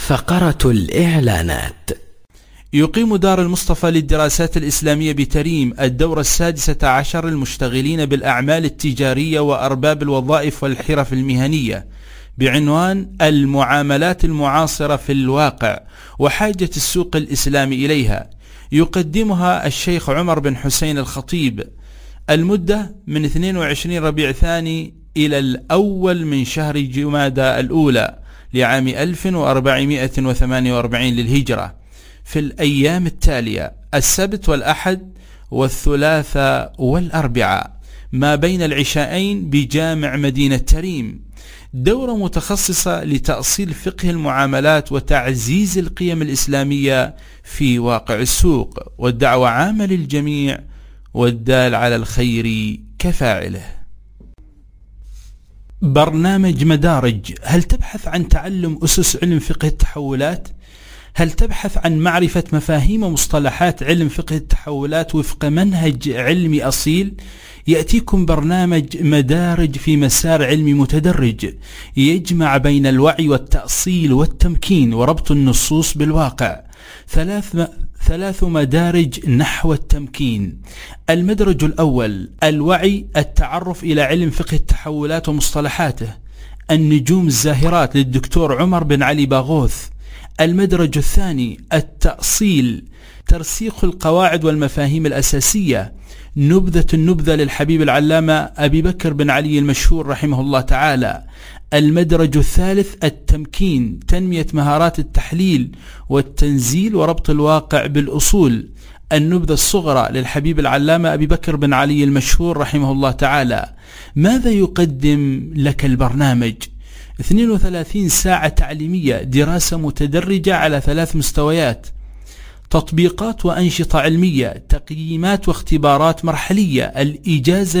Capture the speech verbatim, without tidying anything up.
فقرة الإعلانات. يقيم دار المصطفى للدراسات الإسلامية بتريم الدورة السادسة عشر للمشتغلين بالأعمال التجارية وأرباب الوظائف والحرف المهنية بعنوان المعاملات المعاصرة في الواقع وحاجة السوق الإسلامي إليها. يقدمها الشيخ عمر بن حسين الخطيب. المدة من اثنين وعشرين ربيع ثاني إلى الأول من شهر جمادى الأولى لعام ألف وأربعمائة وثمانية وأربعين للهجرة، في الأيام التالية: السبت والأحد والثلاثاء والأربعاء ما بين العشاءين بجامع مدينة تريم. دورة متخصصة لتأصيل فقه المعاملات وتعزيز القيم الإسلامية في واقع السوق، والدعوة عامة للجميع والدال على الخير كفاعله. برنامج مدارج. هل تبحث عن تعلم أسس علم فقه التحولات؟ هل تبحث عن معرفة مفاهيم ومصطلحات علم فقه التحولات وفق منهج علمي أصيل؟ يأتيكم برنامج مدارج في مسار علمي متدرج يجمع بين الوعي والتأصيل والتمكين وربط النصوص بالواقع. ثلاث م... ثلاث مدارج نحو التمكين. المدرج الأول: الوعي، التعرف إلى علم فقه التحولات ومصطلحاته. النجوم الزاهرات للدكتور عمر بن علي باغوث. المدرج الثاني: التأصيل، ترسيخ القواعد والمفاهيم الأساسية. نبذة النبذة للحبيب العلامة أبي بكر بن علي المشهور رحمه الله تعالى. المدرج الثالث: التمكين، تنمية مهارات التحليل والتنزيل وربط الواقع بالأصول. النبذة الصغرى للحبيب العلامة أبي بكر بن علي المشهور رحمه الله تعالى. ماذا يقدم لك البرنامج؟ اثنين وثلاثين ساعة تعليمية، دراسة متدرجة على ثلاث مستويات: تطبيقات وأنشطة علمية، تقييمات واختبارات مرحلية، الإجازة